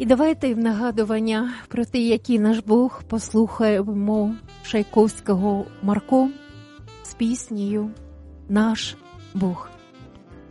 І давайте в нагадування про те, який наш Бог, послухаємо Чайковського Марко з піснею «Наш Бог».